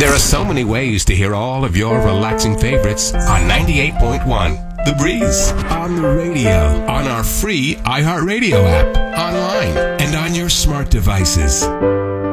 There are so many ways to hear all of your relaxing favorites on 98.1 The Breeze, on the radio, on our free iHeartRadio app, online, and on your smart devices.